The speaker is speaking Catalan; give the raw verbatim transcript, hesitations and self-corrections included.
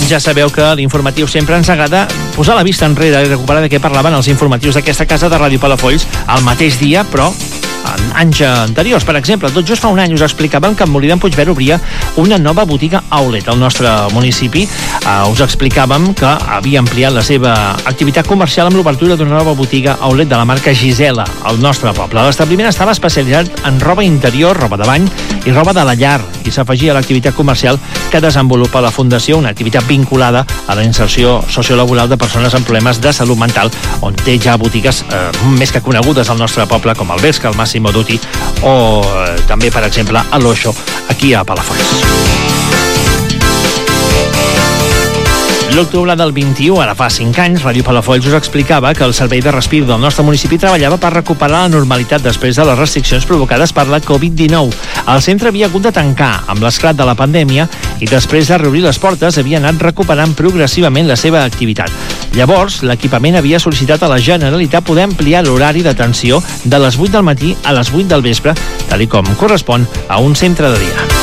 Ja sabeu que a l'Informatiu sempre ens agrada posar la vista enrere i recuperar de què parlaven els informatius d'aquesta casa de Ràdio Palafolls el mateix dia, però en anys anteriors. Per exemple, tot just fa un any us explicàvem que en Molí d'en Puigverd obria una nova botiga outlet al nostre municipi. Uh, us explicàvem que havia ampliat la seva activitat comercial amb l'obertura d'una nova botiga outlet de la marca Gisela al nostre poble. L'establiment estava especialitzat en roba interior, roba de bany i roba de la llar, i s'afegia a l'activitat comercial que desenvolupa la Fundació, una activitat vinculada a la inserció sociolaboral de persones amb problemes de salut mental, on té ja botigues eh, més que conegudes al nostre poble, com el Vesca, el Massimo Dutti o eh, també, per exemple, a l'Oixo, aquí a Palafolls. L'octubre del vint-i-u, ara fa cinc anys, Ràdio Palafolls us explicava que el Servei de Respir del nostre municipi treballava per recuperar la normalitat després de les restriccions provocades per la covid dinou. El centre havia hagut de tancar amb l'esclat de la pandèmia i després de reobrir les portes havia anat recuperant progressivament la seva activitat. Llavors, l'equipament havia sol·licitat a la Generalitat poder ampliar l'horari d'atenció de les vuit del matí a les vuit del vespre, tal i com correspon a un centre de dia.